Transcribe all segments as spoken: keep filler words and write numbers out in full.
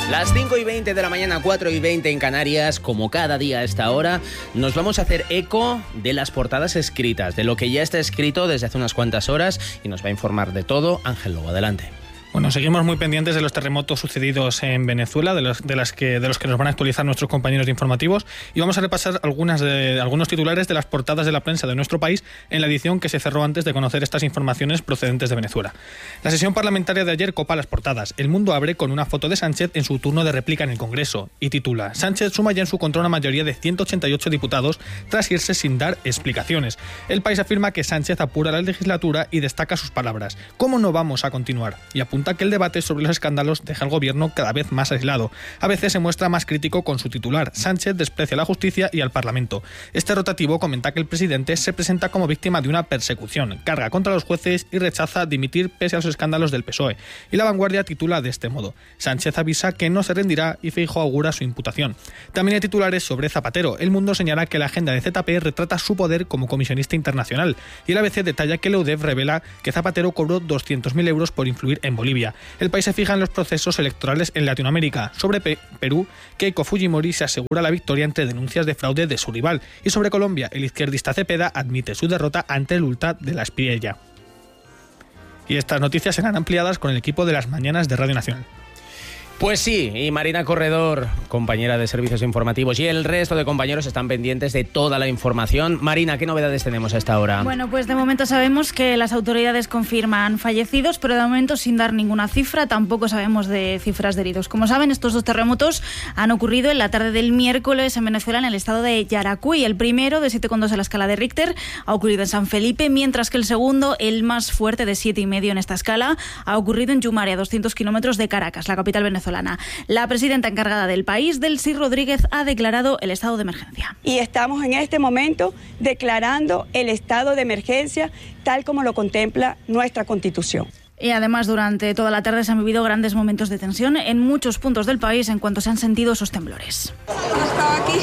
Las cinco y veinte de la mañana, cuatro y veinte en Canarias, como cada día a esta hora, nos vamos a hacer eco de las portadas escritas, de lo que ya está escrito desde hace unas cuantas horas, y nos va a informar de todo Ángel Lobo. Adelante. Bueno, seguimos muy pendientes de los terremotos sucedidos en Venezuela, de los, de las que, de los que nos van a actualizar nuestros compañeros de informativos, y vamos a repasar algunas de, algunos titulares de las portadas de la prensa de nuestro país en la edición que se cerró antes de conocer estas informaciones procedentes de Venezuela. La sesión parlamentaria de ayer copa las portadas. El Mundo abre con una foto de Sánchez en su turno de réplica en el Congreso y titula: Sánchez suma ya en su control una mayoría de ciento ochenta y ocho diputados tras irse sin dar explicaciones. El País afirma que Sánchez apura la legislatura y destaca sus palabras: ¿cómo no vamos a continuar? Y apunta que el debate sobre los escándalos deja al gobierno cada vez más aislado. A veces se muestra más crítico con su titular: Sánchez desprecia a la justicia y al Parlamento. Este rotativo comenta que el presidente se presenta como víctima de una persecución, carga contra los jueces y rechaza dimitir pese a los escándalos del P S O E. Y La Vanguardia titula de este modo: Sánchez avisa que no se rendirá y Feijóo augura su imputación. También hay titulares sobre Zapatero. El Mundo señala que la agenda de Z P retrata su poder como comisionista internacional, y el A B C detalla que la U D E F revela que Zapatero cobró doscientos mil euros por influir en Bolivia. El País se fija en los procesos electorales en Latinoamérica. Sobre Pe- Perú, Keiko Fujimori se asegura la victoria ante denuncias de fraude de su rival. Y sobre Colombia, el izquierdista Cepeda admite su derrota ante el U L T A de la Espriella. Y estas noticias serán ampliadas con el equipo de las mañanas de Radio Nacional. Pues sí, y Marina Corredor, compañera de servicios informativos, y el resto de compañeros están pendientes de toda la información. Marina, ¿qué novedades tenemos a esta hora? Bueno, pues de momento sabemos que las autoridades confirman fallecidos, pero de momento sin dar ninguna cifra. Tampoco sabemos de cifras de heridos. Como saben, estos dos terremotos han ocurrido en la tarde del miércoles en Venezuela, en el estado de Yaracuy. El primero, de siete coma dos en la escala de Richter, ha ocurrido en San Felipe, mientras que el segundo, el más fuerte, de siete coma cinco en esta escala, ha ocurrido en Yumare, a doscientos kilómetros de Caracas, la capital venezolana. La presidenta encargada del país, Delcy Rodríguez, ha declarado el estado de emergencia. Y estamos en este momento declarando el estado de emergencia tal como lo contempla nuestra Constitución. Y además, durante toda la tarde se han vivido grandes momentos de tensión en muchos puntos del país en cuanto se han sentido esos temblores. Estaba aquí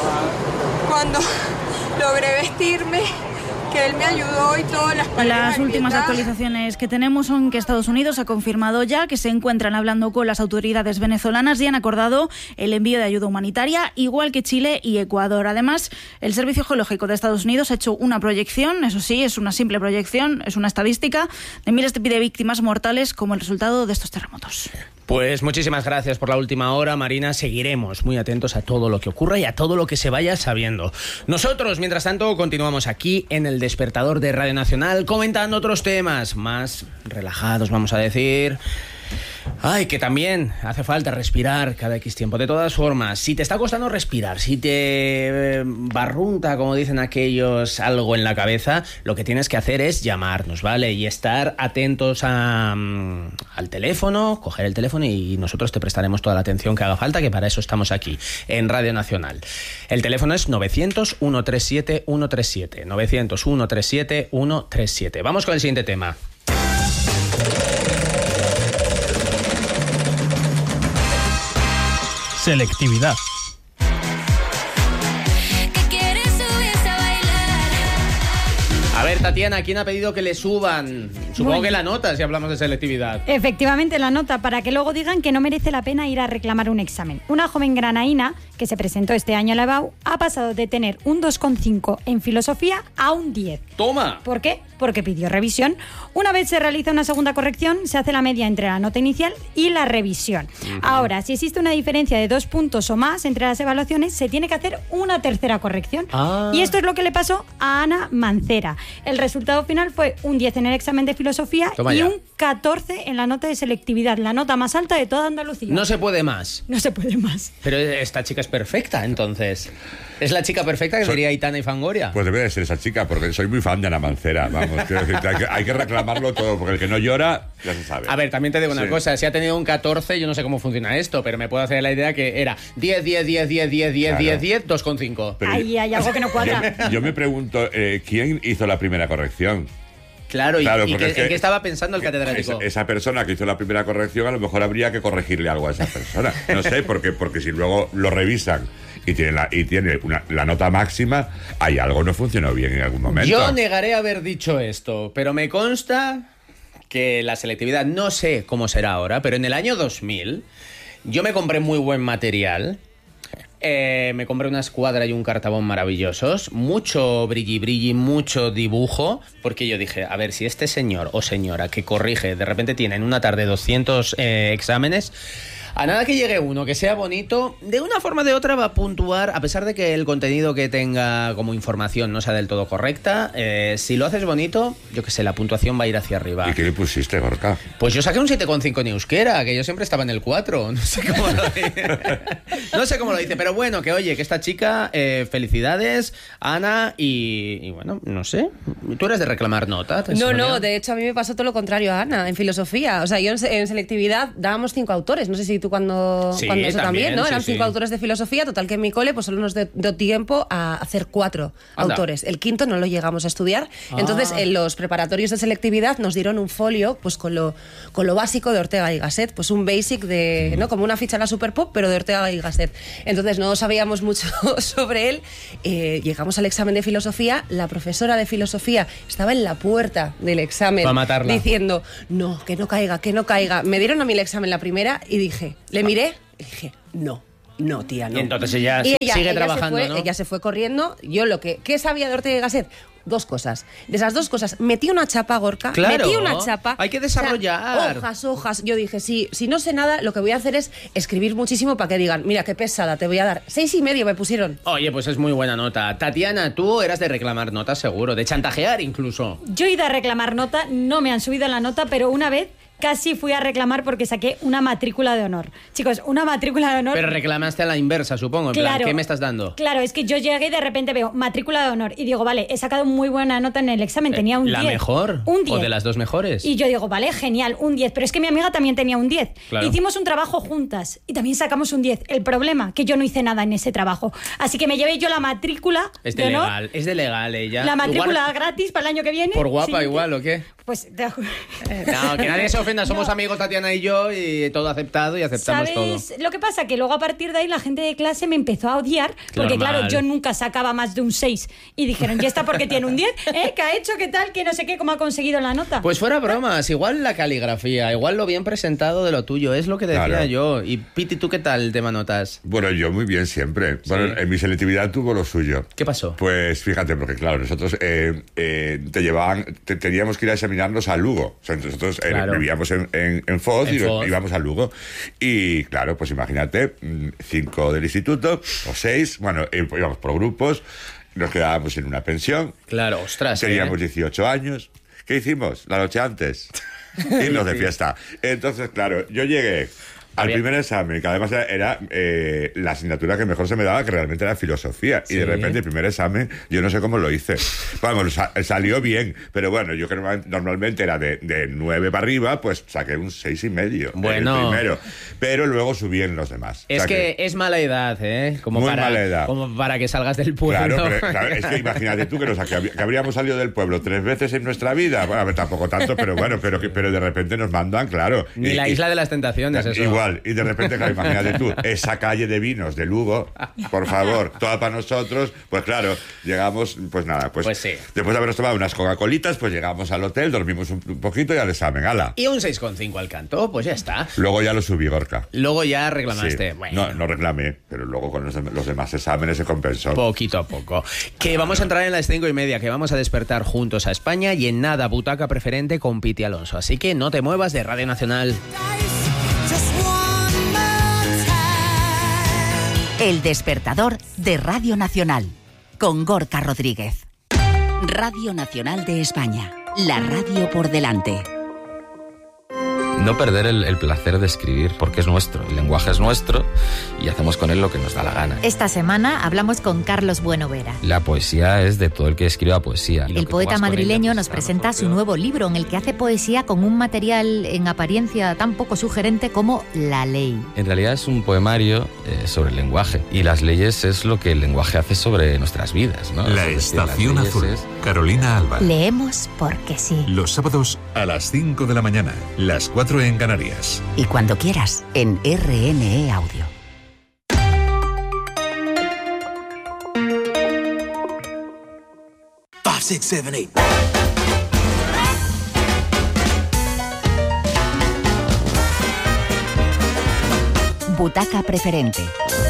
cuando logré vestirme, que él me ayudó y todas las palabras. Las últimas actualizaciones que tenemos son que Estados Unidos ha confirmado ya que se encuentran hablando con las autoridades venezolanas y han acordado el envío de ayuda humanitaria, igual que Chile y Ecuador. Además, el Servicio Geológico de Estados Unidos ha hecho una proyección, eso sí, es una simple proyección, es una estadística, de miles de víctimas mortales como el resultado de estos terremotos. Pues muchísimas gracias por la última hora, Marina. Seguiremos muy atentos a todo lo que ocurra y a todo lo que se vaya sabiendo. Nosotros, mientras tanto, continuamos aquí en el Despertador de Radio Nacional comentando otros temas más relajados, vamos a decir. Ay, que también hace falta respirar cada X tiempo. De todas formas, si te está costando respirar, si te barrunta, como dicen aquellos, algo en la cabeza, lo que tienes que hacer es llamarnos, ¿vale? Y estar atentos a, um, al teléfono, coger el teléfono y nosotros te prestaremos toda la atención que haga falta, que para eso estamos aquí, en Radio Nacional. El teléfono es novecientos, ciento treinta y siete, ciento treinta y siete. novecientos, ciento treinta y siete, ciento treinta y siete. Vamos con el siguiente tema. Selectividad. A ver, Tatiana, ¿quién ha pedido que le suban? Supongo bueno. que la nota, si hablamos de selectividad. Efectivamente, la nota, para que luego digan que no merece la pena ir a reclamar un examen. Una joven granaína que se presentó este año a la E B A U ha pasado de tener un dos coma cinco en filosofía a un diez. ¡Toma! ¿Por qué? Porque pidió revisión. Una vez se realiza una segunda corrección, se hace la media entre la nota inicial y la revisión. Uh-huh. Ahora, si existe una diferencia de dos puntos o más entre las evaluaciones, se tiene que hacer una tercera corrección. Ah. Y esto es lo que le pasó a Ana Mancera. El resultado final fue un diez en el examen de filosofía Toma y ya. un catorce en la nota de selectividad, la nota más alta de toda Andalucía. No se puede más. No se puede más. Pero esta chica es perfecta, entonces. ¿Es la chica perfecta que soy, sería Aitana y Fangoria? Pues debe de ser esa chica, porque soy muy fan de Ana Mancera. Vamos, quiero decir, hay, que, hay que reclamarlo todo, porque el que no llora, ya se sabe. A ver, también te digo una sí. cosa. Si ha tenido un catorce, yo no sé cómo funciona esto, pero me puedo hacer la idea que era diez, diez, diez, diez, diez, diez, claro. diez, diez, dos coma cinco. Ahí hay algo que no cuadra. Yo, yo me pregunto, eh, ¿quién hizo la primera corrección? Claro, claro, y, y que, que, ¿qué estaba pensando el catedrático? Esa, esa persona que hizo la primera corrección, a lo mejor habría que corregirle algo a esa persona. No sé, porque, porque si luego lo revisan y tiene, la, y tiene una, la nota máxima, hay algo no funcionó bien en algún momento. Yo negaré haber dicho esto, pero me consta que la selectividad, no sé cómo será ahora, pero en el año dos mil Yo me compré muy buen material. Eh, me compré una escuadra y un cartabón maravillosos, mucho brilli brilli, mucho dibujo, porque yo dije, a ver, si este señor o señora que corrige de repente tiene en una tarde doscientos eh, exámenes, a nada que llegue uno que sea bonito, de una forma o de otra va a puntuar, a pesar de que el contenido que tenga como información no sea del todo correcta. Eh, si lo haces bonito, yo que sé, la puntuación va a ir hacia arriba. ¿Y qué le pusiste, Gorka? Pues yo saqué un siete coma cinco en euskera, que yo siempre estaba en el cuatro. No sé cómo lo dice. No sé cómo lo dice, pero bueno, que oye, que esta chica, eh, felicidades, Ana, y, y bueno, no sé. ¿Tú eres de reclamar nota? No, no, de hecho a mí me pasó todo lo contrario a Ana, en filosofía. O sea, yo en, en selectividad dábamos cinco autores, no sé si tú cuando, sí, cuando eso también, también, ¿no? sí, Eran cinco sí. autores de filosofía, total que en mi cole pues solo nos dio tiempo a hacer cuatro Anda. autores. El quinto no lo llegamos a estudiar. Ah. Entonces, en los preparatorios de selectividad nos dieron un folio pues con lo, con lo básico de Ortega y Gasset, pues un basic de, ¿no? Como una ficha en la Super Pop, pero de Ortega y Gasset. Entonces no sabíamos mucho sobre él. Eh, llegamos al examen de filosofía, la profesora de filosofía estaba en la puerta del examen Va a matarla. diciendo, no, que no caiga, que no caiga. Me dieron a mí el examen la primera y dije, le miré y dije, no. No, tía, no. Y entonces ella, Y ella sigue ella trabajando, se fue, ¿no? Ella se fue corriendo. Yo lo que... ¿Qué sabía de Ortega y Gasset? Dos cosas. De esas dos cosas, metí una chapa, Gorka. Claro. Metí una chapa. Hay que O sea, desarrollar. hojas, hojas. Yo dije, sí, si no sé nada, lo que voy a hacer es escribir muchísimo para que digan, mira, qué pesada, te voy a dar. Seis y medio me pusieron. Oye, pues es muy buena nota. Tatiana, tú eras de reclamar notas seguro, de chantajear incluso. Yo he ido a reclamar nota, no me han subido la nota, pero una vez casi fui a reclamar porque saqué una matrícula de honor. Chicos, una matrícula de honor... Pero reclamaste a la inversa, supongo. En plan, Claro. ¿qué me estás dando? Claro, es que yo llegué y de repente veo matrícula de honor y digo, vale, he sacado muy buena nota en el examen, tenía un diez. ¿La mejor? Un diez. ¿O de las dos mejores? Y yo digo, vale, genial, un diez. Pero es que mi amiga también tenía un diez. Claro. Hicimos un trabajo juntas y también sacamos un diez. El problema, que yo no hice nada en ese trabajo. Así que me llevé yo la matrícula Es de de honor, legal, es de legal ella. la matrícula Igual- gratis para el año que viene. ¿Por guapa Siguiente. igual o qué? Pues te- No, que nadie se ofenda, somos No. amigos Tatiana y yo y todo aceptado y aceptamos ¿Sabes todo. lo que pasa? Que luego a partir de ahí la gente de clase me empezó a odiar porque Normal. claro, yo nunca sacaba más de un seis y dijeron, ¿ya está porque tiene un diez? ¿Eh? ¿Qué ha hecho? ¿Qué tal? ¿Qué no sé qué? ¿Cómo ha conseguido la nota? Pues fuera bromas, igual la caligrafía, igual lo bien presentado de lo tuyo, es lo que decía Claro. yo. Y Piti, ¿tú qué tal el tema notas? Bueno, yo muy bien siempre. Bueno, en mi selectividad tuvo lo suyo. ¿Qué pasó? Pues fíjate, porque claro, nosotros eh, eh, te llevaban, te- teníamos que ir a examinarnos a Lugo. O sea, nosotros eh, Claro. vivíamos en, en, en Foz En y Foz. íbamos a Lugo. Y claro, pues imagínate, mm, cinco del instituto, o seis, bueno, eh, íbamos por grupos, nos quedábamos en una pensión, Claro, ostras. teníamos ¿eh? dieciocho años. ¿Qué hicimos? La noche antes. Irnos de fiesta. Entonces, claro, yo llegué al Había- primer examen, que además era, era, eh, la asignatura que mejor se me daba, que realmente era filosofía. Y de Sí. repente el primer examen, yo no sé cómo lo hice. Vamos, sa- salió bien, pero bueno, yo que normal- normalmente era de, de nueve para arriba, pues saqué un seis y medio. en Bueno. el primero. Pero luego subí en los demás. Es O sea que, es mala edad, ¿eh? Como Muy para, mala edad. Como para que salgas del pueblo. Claro, pero, claro, es que imagínate tú que, nos, que habrí- que habríamos salido del pueblo tres veces en nuestra vida. Bueno, a ver, tampoco tanto, pero bueno, pero, que, pero de repente nos mandan, claro. Ni Y- la y- isla de las tentaciones, eso. Igual, y de repente, claro, imagínate tú, esa calle de vinos de Lugo, por favor, toda para nosotros, pues claro, llegamos, pues nada, pues, Pues sí. después de habernos tomado unas Coca-Colitas, pues llegamos al hotel, dormimos un, un poquito y al examen, ala. Y un seis coma cinco al canto, pues ya está. Luego ya lo subí, Gorka. Luego ya Sí. reclamaste. Bueno. No, no reclamé, pero luego con los, dem- los demás exámenes se compensó. Poquito a poco. Que vamos a entrar en las cinco y media, que vamos a despertar juntos a España y en nada, butaca preferente con Piti Alonso. Así que no te muevas de Radio Nacional. El despertador de Radio Nacional, con Gorka Rodríguez. Radio Nacional de España, la radio por delante. No perder el, el placer de escribir, porque es nuestro, el lenguaje es nuestro y hacemos con él lo que nos da la gana. Esta semana hablamos con Carlos Buenovera. La poesía es de todo el que escriba poesía. Y lo El que poeta tú hagas con madrileño ella, nos pues, presenta su nuevo libro en el que hace poesía con un material en apariencia tan poco sugerente como la ley. En realidad es un poemario eh, sobre el lenguaje y las leyes es lo que el lenguaje hace sobre nuestras vidas, ¿no? La Es decir, las Estación leyes Azul. es- Carolina Alba. Leemos porque sí. Los sábados a las cinco de la mañana, las cuatro en Canarias. Y cuando quieras, en R N E Audio. Five, six, seven, eight. Butaca Preferente.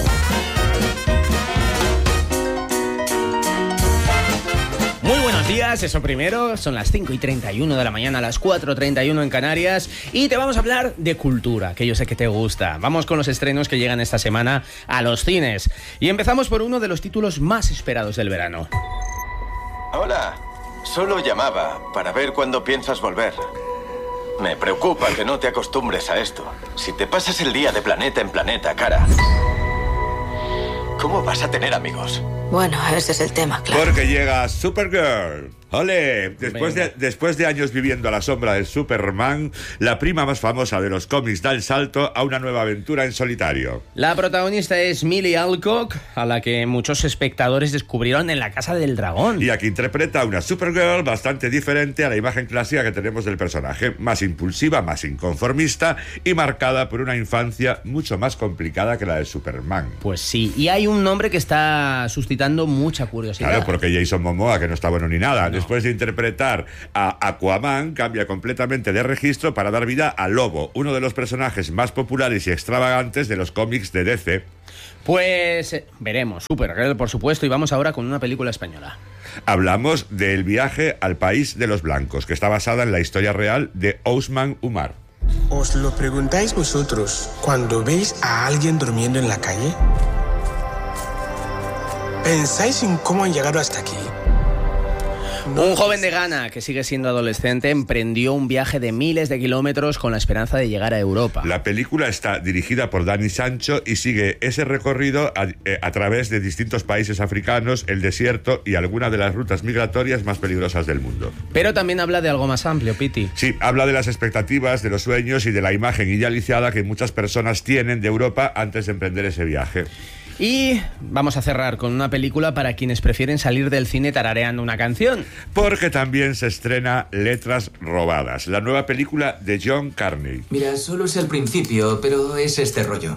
Muy buenos días, eso primero, son las cinco y treinta y uno de la mañana, a las cuatro y treinta y uno en Canarias, y te vamos a hablar de cultura, que yo sé que te gusta. Vamos con los estrenos que llegan esta semana a los cines. Y empezamos por uno de los títulos más esperados del verano. Hola, solo llamaba para ver cuándo piensas volver. Me preocupa que no te acostumbres a esto. Si te pasas el día de planeta en planeta, cara, ¿cómo vas a tener amigos? Bueno, ese es el tema, claro. Porque llega Supergirl. ¡Ole! Después de, después de años viviendo a la sombra de Superman, la prima más famosa de los cómics da el salto a una nueva aventura en solitario. La protagonista es Millie Alcock, a la que muchos espectadores descubrieron en La Casa del Dragón. Y aquí interpreta a una Supergirl bastante diferente a la imagen clásica que tenemos del personaje. Más impulsiva, más inconformista y marcada por una infancia mucho más complicada que la de Superman. Pues sí, y hay un nombre que está suscitando mucha curiosidad. Claro, porque Jason Momoa, que no está bueno ni nada, no. Después de interpretar a Aquaman, cambia completamente de registro para dar vida a Lobo, uno de los personajes más populares y extravagantes de los cómics de D C. Pues eh, veremos, Supergirl, por supuesto, y vamos ahora con una película española. Hablamos del Viaje al País de los Blancos, que está basada en la historia real de Ousmane Umar. ¿Os lo preguntáis vosotros cuando veis a alguien durmiendo en la calle? ¿Pensáis en cómo han llegado hasta aquí? Un joven de Ghana, que sigue siendo adolescente, emprendió un viaje de miles de kilómetros con la esperanza de llegar a Europa. La película está dirigida por Dani Sancho y sigue ese recorrido a, a través de distintos países africanos, el desierto y algunas de las rutas migratorias más peligrosas del mundo. Pero también habla de algo más amplio, Piti. Sí, habla de las expectativas, de los sueños y de la imagen idealizada que muchas personas tienen de Europa antes de emprender ese viaje. Y vamos a cerrar con una película para quienes prefieren salir del cine tarareando una canción. Porque también se estrena Letras Robadas, la nueva película de John Carney. Mira, solo es el principio, pero es este rollo.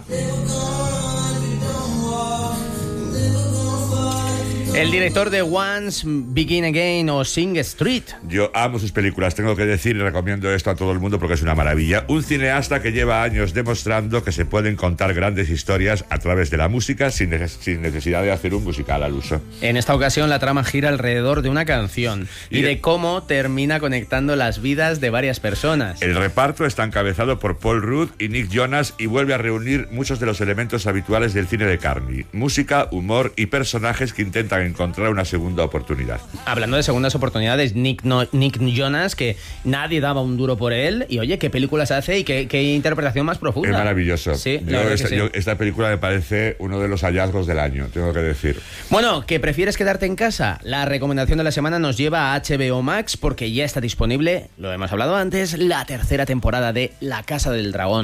El director de Once, Begin Again o Sing Street. Yo amo sus películas, tengo que decir, y recomiendo esto a todo el mundo porque es una maravilla. Un cineasta que lleva años demostrando que se pueden contar grandes historias a través de la música sin, neces- sin necesidad de hacer un musical al uso. En esta ocasión la trama gira alrededor de una canción y, y de cómo termina conectando las vidas de varias personas. El reparto está encabezado por Paul Rudd y Nick Jonas y vuelve a reunir muchos de los elementos habituales del cine de Carney: música, humor y personajes que intentan encontrar una segunda oportunidad. Hablando de segundas oportunidades, Nick, no, Nick Jonas, que nadie daba un duro por él, y oye, qué películas hace y qué, qué interpretación más profunda. Es maravilloso. Sí, yo, esta, sí. yo, esta película me parece uno de los hallazgos del año, tengo que decir. Bueno, ¿que prefieres quedarte en casa? La recomendación de la semana nos lleva a H B O Max porque ya está disponible, lo hemos hablado antes, la tercera temporada de La Casa del Dragón.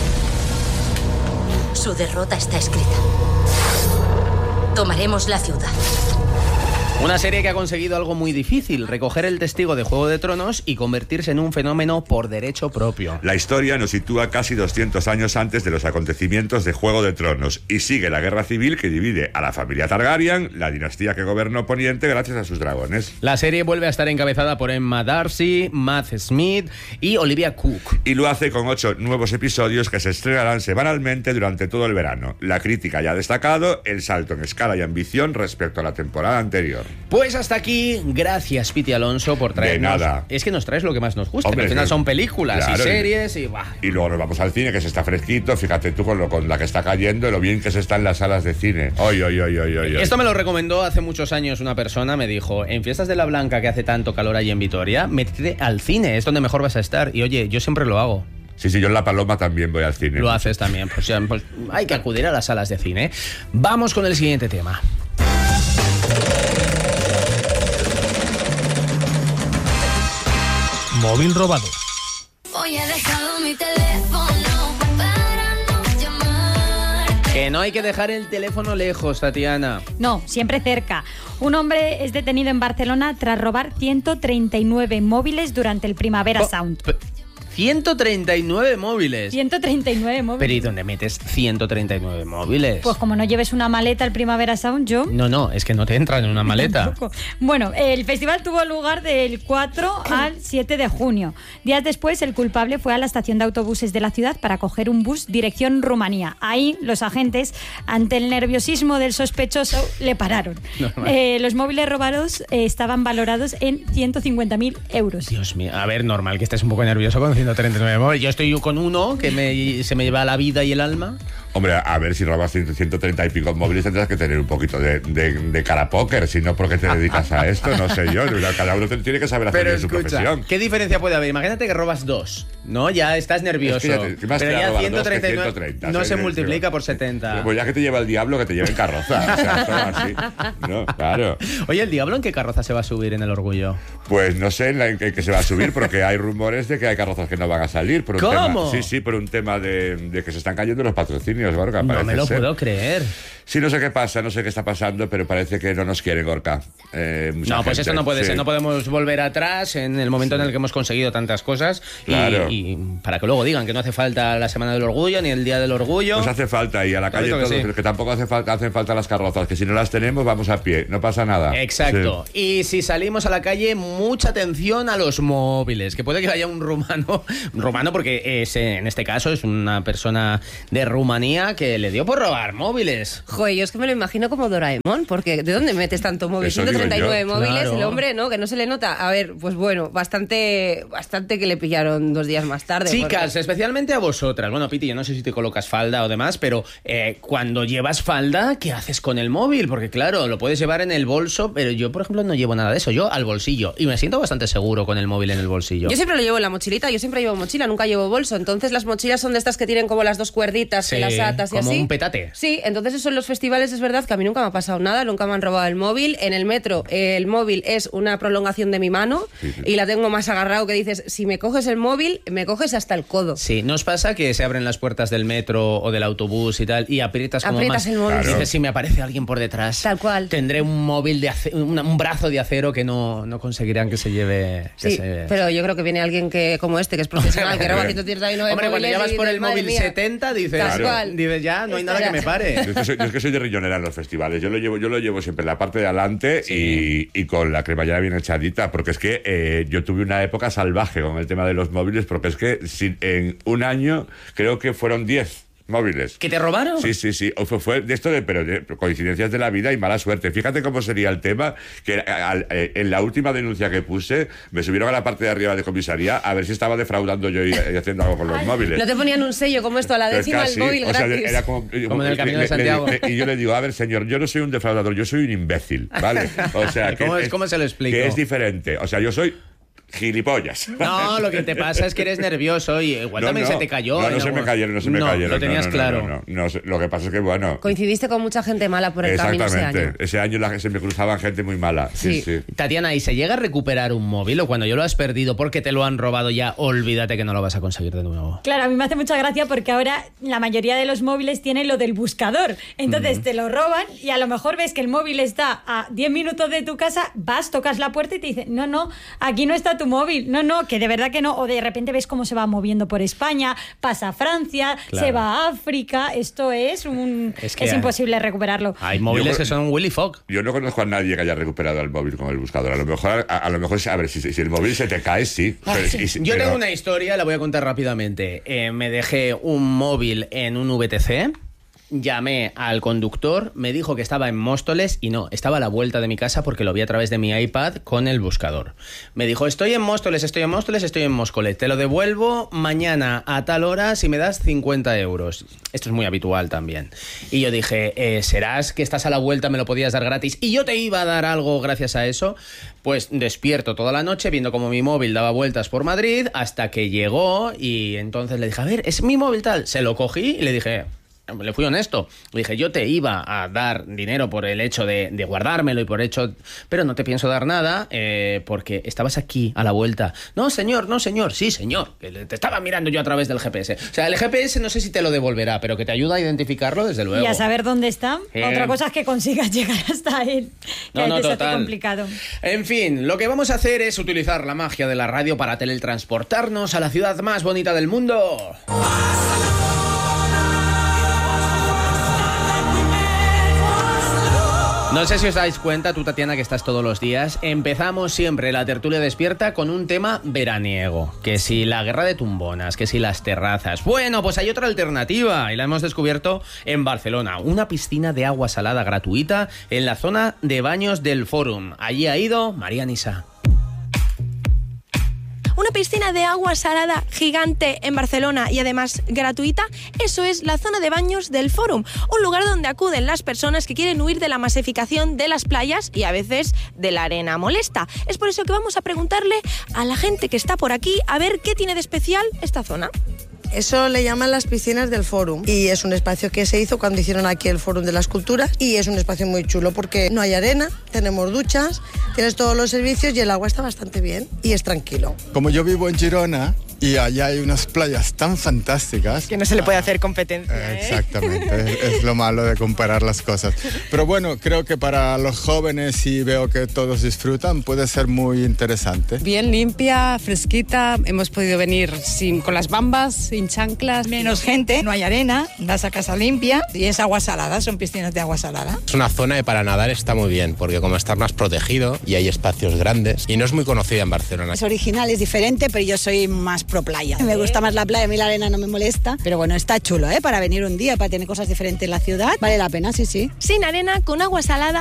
Su derrota está escrita. Tomaremos la ciudad. Una serie que ha conseguido algo muy difícil: recoger el testigo de Juego de Tronos y convertirse en un fenómeno por derecho propio. La historia nos sitúa casi doscientos años antes de los acontecimientos de Juego de Tronos y sigue la guerra civil que divide a la familia Targaryen, la dinastía que gobernó Poniente gracias a sus dragones. La serie vuelve a estar encabezada por Emma Darcy, Matt Smith y Olivia Cook. Y lo hace con ocho nuevos episodios que se estrenarán semanalmente durante todo el verano. La crítica ya ha destacado el salto en escala y ambición respecto a la temporada anterior. Pues hasta aquí, gracias Piti Alonso por traernos. De nada. Es que nos traes lo que más nos gusta. Hombre, al final que... son películas claro, y series y bah. Y luego nos vamos al cine, que se está fresquito. Fíjate tú con, lo, con la que está cayendo y lo bien que se está en las salas de cine. Oy, oy, oy, oy, oy. Esto me lo recomendó hace muchos años una persona. Me dijo: en Fiestas de la Blanca, que hace tanto calor allí en Vitoria, métete al cine, es donde mejor vas a estar. Y oye, yo siempre lo hago. Sí, sí, yo en La Paloma también voy al cine. Lo haces también, pues, ya, pues hay que acudir a las salas de cine. Vamos con el siguiente tema. Móvil robado. Hoy he dejado mi teléfono para no llamar. Que no hay que dejar el teléfono lejos, Tatiana. No, siempre cerca. Un hombre es detenido en Barcelona tras robar ciento treinta y nueve móviles durante el Primavera Oh, Sound. P- ciento treinta y nueve móviles. ciento treinta y nueve móviles. Pero ¿y dónde metes ciento treinta y nueve móviles? Pues como no lleves una maleta al Primavera Sound, yo... No, no, es que no te entran en una maleta. Bueno, el festival tuvo lugar del cuatro al siete de junio. Días después, el culpable fue a la estación de autobuses de la ciudad para coger un bus dirección Rumanía. Ahí, los agentes, ante el nerviosismo del sospechoso, le pararon. Eh, los móviles robados eh, estaban valorados en ciento cincuenta mil euros. Dios mío, a ver, normal que estés un poco nervioso con ciento treinta y nueve móviles. Yo estoy con uno que me, se me lleva la vida y el alma. Hombre, a ver, si robas ciento treinta y pico móviles tendrás que tener un poquito de, de, de cara póker, si no, ¿por qué te dedicas a esto? No sé yo, cada uno tiene que saber hacer Pero bien su escucha, profesión. ¿qué diferencia puede haber? Imagínate que robas dos, ¿no? Ya estás nervioso. Es que ya te- más pero te da ya robar ciento treinta y nueve dos que ciento treinta, no sí, se sí, multiplica por setenta. Pues ya que te lleva el diablo, que te lleve en carroza. O sea, todo así. No, claro. Oye, ¿el diablo en qué carroza se va a subir en el Orgullo? Pues no sé en la en qué que se va a subir, porque hay rumores de que hay carrozas que no van a salir. Por un ¿Cómo? Tema, sí, sí, por un tema de, de que se están cayendo los patrocinios, Gorka. No parece me lo ser. puedo creer. Sí, no sé qué pasa, no sé qué está pasando, pero parece que no nos quiere Gorka. Eh, mucha No, pues gente, esto no puede sí. ser. No podemos volver atrás en el momento en el que hemos conseguido tantas cosas. Y, Claro. y para que luego digan que no hace falta la Semana del Orgullo ni el Día del Orgullo. Nos hace falta y a la Te calle digo que todos, sí. que tampoco hace falta, hacen falta las carrozas, que si no las tenemos vamos a pie, no pasa nada. Exacto. Sí. Y si salimos a la calle, mucha atención a los móviles. Que puede que haya un rumano, un rumano porque es, eh, en este caso es una persona de Rumanía que le dio por robar móviles. Joder, yo es que me lo imagino como Doraemon, porque ¿de dónde metes tanto móvil? Eso digo ciento treinta y nueve yo. móviles, Claro. el hombre, ¿no? Que no se le nota. A ver, pues bueno, bastante bastante que le pillaron dos días más tarde. Chicas, porque- especialmente a vosotras. Bueno, Piti, yo no sé si te colocas falda o demás, pero eh, cuando llevas falda, ¿qué haces con el móvil? Porque claro, lo puedes llevar en el bolso, pero yo, por ejemplo, no llevo nada de eso. Yo al bolsillo. Y me siento bastante seguro con el móvil en el bolsillo. Yo siempre lo llevo en la mochilita, yo siempre llevo mochila, nunca llevo bolso. Entonces las mochilas son de estas que tienen como las dos cuerditas, Sí, que las atas y como así. un petate. Sí, entonces eso en los festivales es verdad que a mí nunca me ha pasado nada, nunca me han robado el móvil. En el metro el móvil es una prolongación de mi mano y la tengo más agarrado que dices, si me coges el móvil, me coges hasta el codo. Sí, ¿no os pasa que se abren las puertas del metro o del autobús y tal y aprietas como Aprietas más? el móvil. Y Claro. dices, si me aparece alguien por detrás, Tal cual. tendré un móvil de ace- una- un brazo de acero que no, no conseguirán que se lleve. que Sí, se- pero yo creo que viene alguien que como este, que es profesional, que roba ciento treinta y nueve Hombre, cuando móviles llevas y por dices, el "Madre móvil mía". setenta, dices, Tal cual. dices, ya, no hay nada que me pare. Yo es que, soy, yo es que soy de riñonera en los festivales. Yo lo llevo, yo lo llevo siempre en la parte de adelante y, y con la cremallera bien echadita, porque es que eh, yo tuve una época salvaje con el tema de los móviles, porque es que si, en un año creo que fueron diez móviles. ¿Que te robaron? Sí, sí, sí. O fue, fue de esto de, pero de coincidencias de la vida y mala suerte. Fíjate cómo sería el tema, que al- eh, en la última denuncia que puse, me subieron a la parte de arriba de comisaría a ver si estaba defraudando yo y, y haciendo algo con los móviles. No te ponían un sello como esto, a la Pues décima casi, el móvil o sea, gratis. era como, Como en el Camino de le- le- Santiago. le- y yo le digo, a ver, señor, yo no soy un defraudador, yo soy un imbécil, ¿vale? O sea, que ¿Cómo es- es- cómo se lo explico? Que es diferente. O sea, yo soy gilipollas. No, lo que te pasa es que eres nervioso y igual No, también no. se te cayó. No, en no se algún- me cayeron, no se me No, cayeron. lo tenías no, no, claro. No, no, no, no, lo que pasa es que, bueno... Coincidiste con mucha gente mala por el camino ese Exactamente. año. Ese año la- se me cruzaban gente muy mala. Sí, sí. Tatiana, ¿y se llega a recuperar un móvil o cuando yo lo has perdido porque te lo han robado ya, olvídate que no lo vas a conseguir de nuevo? Claro, a mí me hace mucha gracia porque ahora la mayoría de los móviles tienen lo del buscador. Entonces Ujú. te lo roban y a lo mejor ves que el móvil está a diez minutos de tu casa, vas, tocas la puerta y te dicen, no, no, aquí no está tu móvil. No, no, que de verdad que no. O de repente ves cómo se va moviendo por España, pasa a Francia, Claro. se va a África. Esto es un... Es Es, que hay- imposible recuperarlo. Hay móviles Yo- que son Willy Fogg. Yo no conozco a nadie que haya recuperado el móvil con el buscador. A lo mejor, a, a lo mejor a ver, si, si el móvil se te cae, sí. Pero- y si- Yo pero- tengo una historia, la voy a contar rápidamente. Eh, me dejé un móvil en un V T C. Llamé al conductor, me dijo que estaba en Móstoles y no, estaba a la vuelta de mi casa porque lo vi a través de mi iPad con el buscador. Me dijo, estoy en Móstoles, estoy en Móstoles, estoy en Móstoles, te lo devuelvo mañana a tal hora si me das cincuenta euros. Esto es muy habitual también. Y yo dije, eh, ¿serás que estás a la vuelta, me lo podías dar gratis y yo te iba a dar algo gracias a eso? Pues despierto toda la noche viendo cómo mi móvil daba vueltas por Madrid hasta que llegó y entonces le dije, a ver, es mi móvil tal. Se lo cogí y le dije... le fui honesto. Le dije, yo te iba a dar dinero por el hecho de, de guardármelo y por hecho... Pero no te pienso dar nada eh, porque estabas aquí a la vuelta. No, señor, no, señor. Sí, señor. Que te estaba mirando yo a través del G P S. O sea, el G P S no sé si te lo devolverá, pero que te ayuda a identificarlo, desde luego. Y a saber dónde está. Eh. Otra cosa es que consigas llegar hasta él. Que No, a no, veces total. es complicado. En fin, lo que vamos a hacer es utilizar la magia de la radio para teletransportarnos a la ciudad más bonita del mundo. No sé si os dais cuenta, tú Tatiana, que estás todos los días, empezamos siempre la tertulia despierta con un tema veraniego, que si la guerra de tumbonas, que si las terrazas. Bueno, pues hay otra alternativa y la hemos descubierto en Barcelona, una piscina de agua salada gratuita en la zona de baños del Fórum. Allí ha ido María Nisa. Una piscina de agua salada gigante en Barcelona y además gratuita, eso es la zona de baños del Fórum, un lugar donde acuden las personas que quieren huir de la masificación de las playas y a veces de la arena molesta. Es por eso que vamos a preguntarle a la gente que está por aquí a ver qué tiene de especial esta zona. Eso le llaman las piscinas del Fórum y es un espacio que se hizo cuando hicieron aquí el Fórum de las Culturas y es un espacio muy chulo porque no hay arena, tenemos duchas, tienes todos los servicios y el agua está bastante bien y es tranquilo. Como yo vivo en Girona y allá hay unas playas tan fantásticas que no se le puede hacer competencia, ¿eh? Exactamente, es, es lo malo de comparar las cosas. Pero bueno, creo que para los jóvenes, y veo que todos disfrutan, puede ser muy interesante. Bien limpia, fresquita, hemos podido venir sin, con las bambas, sin chanclas. Menos gente, no hay arena, vas a casa limpia y es agua salada, son piscinas de agua salada. Es una zona que para nadar está muy bien, porque como está más protegido y hay espacios grandes y no es muy conocida en Barcelona. Es original, es diferente, pero yo soy más pro playa. Me gusta más la playa, a mí la arena no me molesta, pero bueno, está chulo, ¿eh? Para venir un día, para tener cosas diferentes en la ciudad, vale la pena, sí, sí. Sin arena, con agua salada